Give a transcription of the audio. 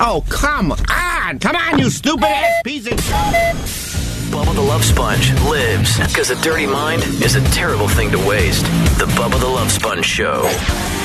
Oh, come on! Come on, you stupid-ass piece of... Bubba the Love Sponge lives because a dirty mind is a terrible thing to waste. The Bubba the Love Sponge Show.